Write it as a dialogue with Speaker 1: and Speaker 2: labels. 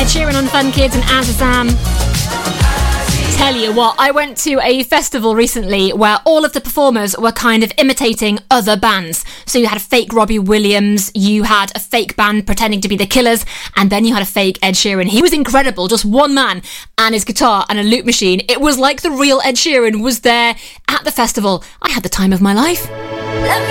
Speaker 1: Sheeran on Fun Kids and Azazam. Tell you what, I went to a festival recently where all of the performers were kind of imitating other bands. So you had a fake Robbie Williams, you had a fake band pretending to be the Killers, and then you had a fake Ed Sheeran. He was incredible, just one man and his guitar and a loop machine. It was like the real Ed Sheeran was there at the festival. I had the time of my life.